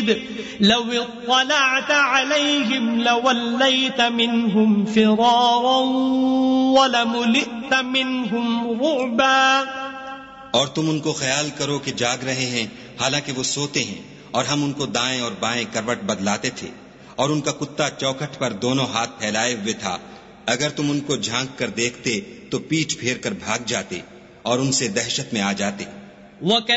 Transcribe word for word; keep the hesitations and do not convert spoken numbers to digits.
शदीद लौ इत्तलअत अलैहिम लवल्लैत मिनहुम फिरारन वलमुलित मिनहुम रुअबा। और तुम उनको ख्याल करो कि जाग रहे हैं हालांकि वो सोते हैं, और हम उनको दाएं और बाएं करवट बदलाते थे, और उनका कुत्ता चौखट पर दोनों हाथ फैलाए हुए था। अगर तुम उनको झांक कर देखते तो पीठ फेर कर भाग जाते और उनसे दहशत में आ जाते।